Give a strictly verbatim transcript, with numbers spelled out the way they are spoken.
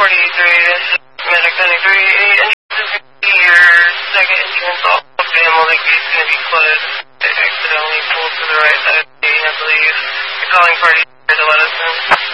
forty-three, this is Medic seventy-three. This is your second entrance off of Bamble. The gate's going to be closed. They accidentally pulled to the right side of the gate, I believe. The calling party here to let us in.